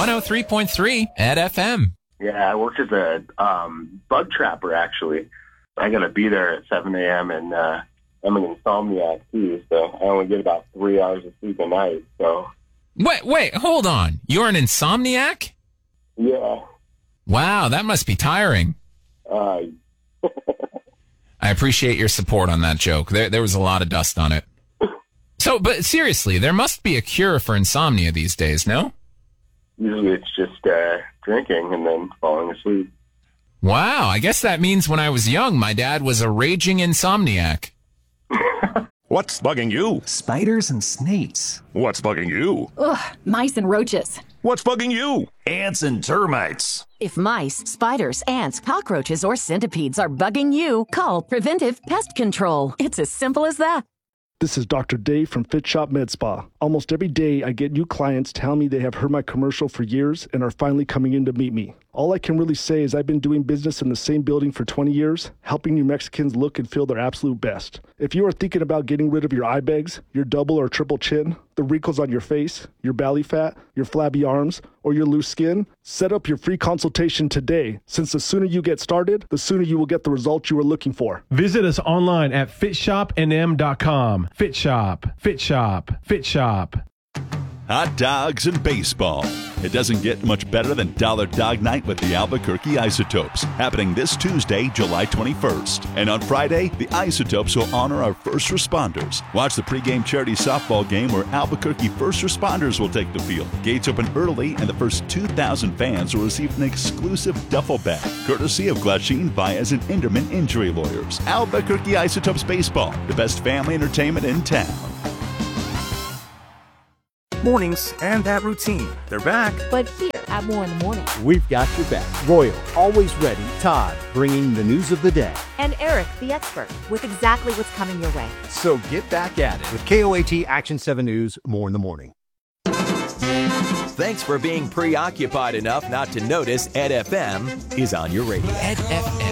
103.3 at FM. Yeah, I worked as a bug trapper, actually. I got to be there at 7 a.m., and I'm an insomniac, too, so I only get about 3 hours of sleep a night, so... Wait, hold on. You're an insomniac? Yeah. Wow, that must be tiring. I appreciate your support on that joke. There was a lot of dust on it. So, but seriously, there must be a cure for insomnia these days, no? Usually it's just drinking and then falling asleep. Wow, I guess that means when I was young, my dad was a raging insomniac. What's bugging you? Spiders and snakes. What's bugging you? Ugh, mice and roaches. What's bugging you? Ants and termites. If mice, spiders, ants, cockroaches, or centipedes are bugging you, call Preventive Pest Control. It's as simple as that. This is Dr. Dave from Fit Shop Med Spa. Almost every day I get new clients tell me they have heard my commercial for years and are finally coming in to meet me. All I can really say is I've been doing business in the same building for 20 years, helping New Mexicans look and feel their absolute best. If you are thinking about getting rid of your eye bags, your double or triple chin, the wrinkles on your face, your belly fat, your flabby arms, or your loose skin, set up your free consultation today, since the sooner you get started, the sooner you will get the results you are looking for. Visit us online at fitshopnm.com. Fit Shop, Fit Shop, Fit Shop. Hot dogs and baseball. It doesn't get much better than Dollar Dog Night with the Albuquerque Isotopes, happening this Tuesday, July 21st. And on Friday, the Isotopes will honor our first responders. Watch the pregame charity softball game where Albuquerque first responders will take the field. Gates open early, and the first 2,000 fans will receive an exclusive duffel bag, courtesy of Glasheen Baez and Inderman Injury Lawyers. Albuquerque Isotopes Baseball, the best family entertainment in town. Mornings and that routine. They're back. But here at More in the Morning, we've got your back. Royal, always ready. Todd, bringing the news of the day. And Eric, the expert, with exactly what's coming your way. So get back at it with KOAT Action 7 News, More in the Morning. Thanks for being preoccupied enough not to notice Ed FM is on your radio. Ed FM.